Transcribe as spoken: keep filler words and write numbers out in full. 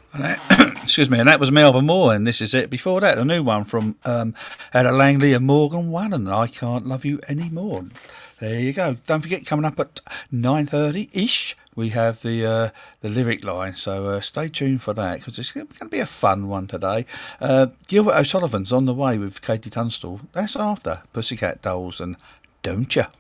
And that, excuse me, and that was Melba Moore, and This Is It. Before that, a new one from um, Ella Langley and Morgan Wallen, I Can't Love You Anymore. There you go. Don't forget, coming up at nine thirty-ish, we have the uh, the lyric line, so uh, stay tuned for that, because it's going to be a fun one today. Uh, Gilbert O'Sullivan's on the way with Katie Tunstall. That's after Pussycat Dolls and Don't Ya.